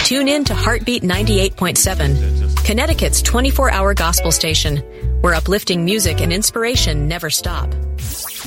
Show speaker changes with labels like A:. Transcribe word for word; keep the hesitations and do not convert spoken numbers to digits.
A: Tune in to Heartbeat ninety-eight point seven, Connecticut's twenty-four hour gospel station, where uplifting music and inspiration never stop.